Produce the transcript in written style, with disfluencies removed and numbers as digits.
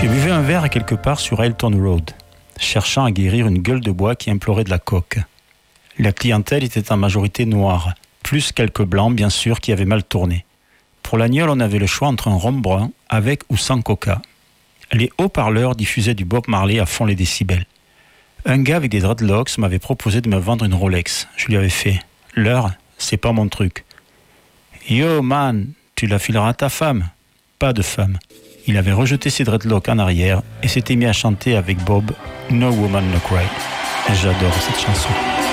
Je buvais un verre quelque part sur Elton Road, cherchant à guérir une gueule de bois qui implorait de la coke. La clientèle était en majorité noire, plus quelques blancs bien sûr qui avaient mal tourné. Pour l'agnole, on avait le choix entre un rhum brun avec ou sans coca. Les haut-parleurs diffusaient du Bob Marley à fond les décibels. Un gars avec des dreadlocks m'avait proposé de me vendre une Rolex. Je lui avais fait « L'heure, c'est pas mon truc. » « Yo man, tu la fileras à ta femme. » Pas de femme. Il avait rejeté ses dreadlocks en arrière et s'était mis à chanter avec Bob « No Woman No Cry ». J'adore cette chanson.